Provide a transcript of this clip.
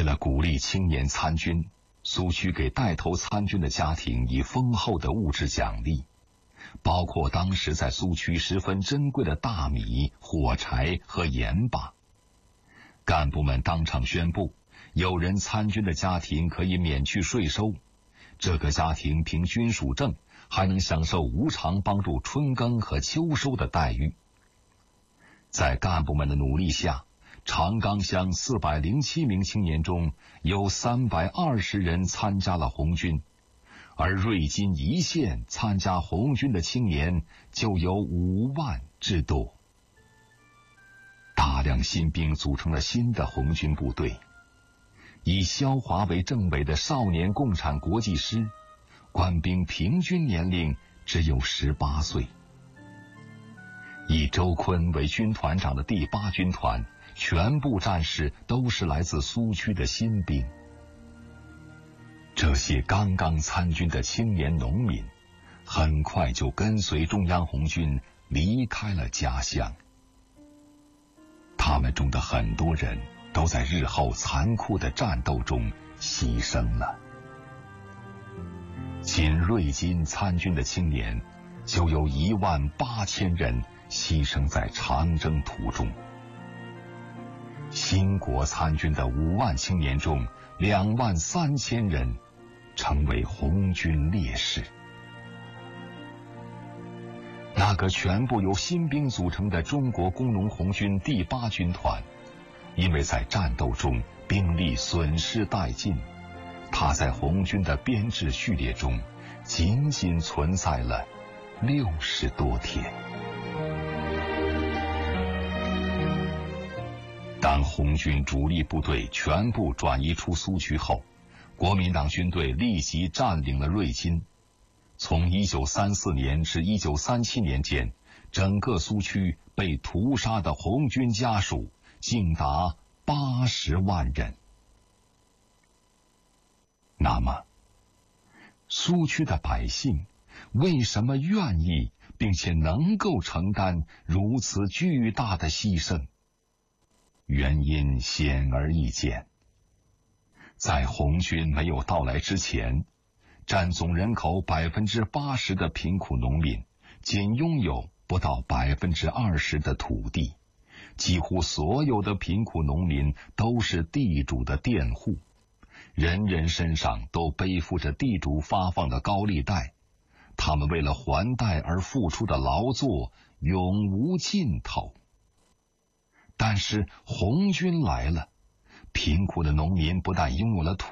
了鼓励青年参军，苏区给带头参军的家庭以丰厚的物质奖励，包括当时在苏区十分珍贵的大米、火柴和盐巴。干部们当场宣布，有人参军的家庭可以免去税收，这个家庭凭军属证还能享受无偿帮助春耕和秋收的待遇。在干部们的努力下，长冈乡407名青年中有320人参加了红军，而瑞金一县参加红军的青年就有5万之多。大量新兵组成了新的红军部队，以萧华为政委的少年共产国际师，官兵平均年龄只有18岁。以周坤为军团长的第8军团，全部战士都是来自苏区的新兵。这些刚刚参军的青年农民，很快就跟随中央红军离开了家乡。他们中的很多人都在日后残酷的战斗中牺牲了。仅瑞金参军的青年就有18000人牺牲在长征途中。兴国参军的5万青年中，23000人成为红军烈士。那个全部由新兵组成的中国工农红军第8军团，因为在战斗中兵力损失殆尽，他在红军的编制序列中仅仅存在了60多天。当红军主力部队全部转移出苏区后，国民党军队立即占领了瑞金。从1934年至1937年间，整个苏区被屠杀的红军家属竟达80万人。那么，苏区的百姓为什么愿意并且能够承担如此巨大的牺牲？原因显而易见。在红军没有到来之前，占总人口80%的贫苦农民仅拥有不到20%的土地，几乎所有的贫苦农民都是地主的佃户，人人身上都背负着地主发放的高利贷，他们为了还贷而付出的劳作永无尽头。但是红军来了，贫苦的农民不但拥有了土